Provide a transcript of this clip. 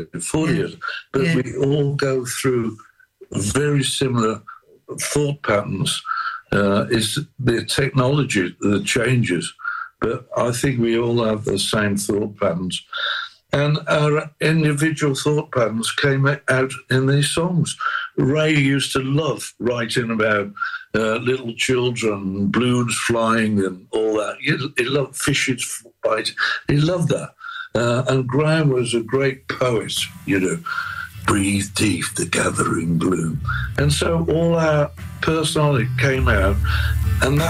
40 years, but we all go through very similar thought patterns. It's the technology that changes, but I think we all have the same thought patterns. And our individual thought patterns came out in these songs. Ray used to love writing about little children, balloons flying and all that. He loved fishes fighting. He loved that. And Graham was a great poet, breathe deep the gathering gloom. And so all our personality came out, and that